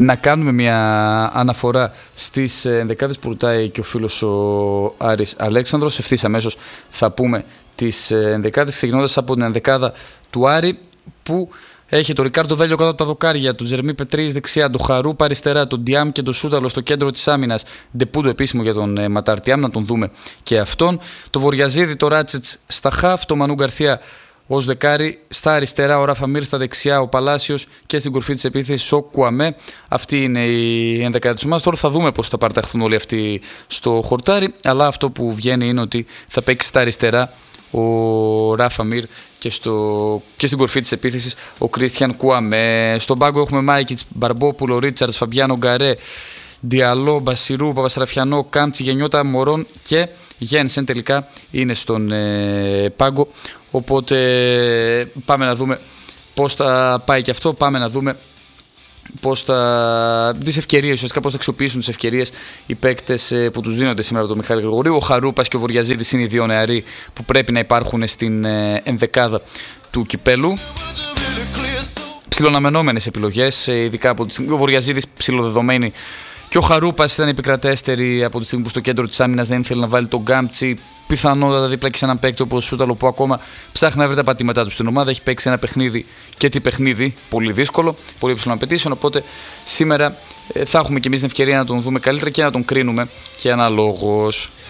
Να κάνουμε μια αναφορά στις ενδεκάδες που ρωτάει και ο φίλος ο Άρης Αλέξανδρος. Ευθύς αμέσως θα πούμε τις ενδεκάδες, ξεκινώντας από την ενδεκάδα του Άρη, που έχει τον Ρικάρντο Βέλιο κάτω από τα δοκάρια, τον Τζερεμί Πετρής δεξιά, τον Χαρούπα αριστερά, τον Ντιάμ και τον Σούταλο στο κέντρο της άμυνας. Ντεπούντο επίσημο για τον Ματαρτιάμ, να τον δούμε και αυτόν. Το Βοριαζίδη, το Ράτσετς στα χαφ, το Μανού Γκαρθία ως δεκάρι, στα αριστερά ο Ράφα Μίρ, στα δεξιά ο Παλάσιος και στην κορφή της επίθεσης ο Κουαμέ. Αυτή είναι η ενδεκάδα της ομάδας. Τώρα θα δούμε πώς θα παραταχθούν όλοι αυτοί στο χορτάρι, αλλά αυτό που βγαίνει είναι ότι θα παίξει στα αριστερά ο Ράφα Μίρ και στην κορφή της επίθεσης ο Κρίστιαν Κουαμέ. Στον πάγκο έχουμε Μάικιτς, Μπαρμπόπουλο, Ρίτσαρντς, Φαμπιάνο Γκαρέ, Διαλό, Μπασιρού, Παπαστραφιανό, Κάμτσι, Γενιώτα, Μωρόν και Γένσεν τελικά είναι στον πάγκο. Οπότε πάμε να δούμε πώς θα πάει και αυτό. Πάμε να δούμε τις ευκαιρίες, ουσιαστικά πώς θα αξιοποιήσουν τις ευκαιρίες οι παίκτες που τους δίνονται σήμερα από τον Μιχάλη Γρηγορίου. Ο Χαρούπας και ο Βοριαζίδης είναι οι δύο νεαροί που πρέπει να υπάρχουν στην ενδεκάδα του κυπέλου. Ψιλοναμενόμενες επιλογές, ειδικά από τη στιγμή. Ο Βοριαζίδης ψιλοδεδομένη. Και ο Χαρούπας ήταν επικρατέστερη από τη στιγμή που στο κέντρο της άμυνας δεν ήθελε να βάλει τον Γκάμτσι. Πιθανότατα δίπλα και σε έναν παίκτη όπως ο Σούταλο που ακόμα ψάχνει να βρει τα πατήματά του στην ομάδα. Έχει παίξει ένα παιχνίδι και τι παιχνίδι, πολύ δύσκολο, πολύ υψηλών απαιτήσεων. Οπότε σήμερα θα έχουμε και εμείς την ευκαιρία να τον δούμε καλύτερα και να τον κρίνουμε και αναλόγως.